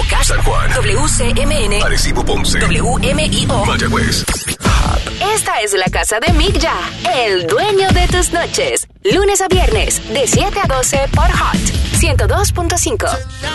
Moca, San Juan, WCMN, Arecibo, Ponce, WMIO, Mayagüez. Esta es la casa de Mick Ya, el dueño de tus noches. Lunes a viernes, de 7 a 12 por Hot 102.5.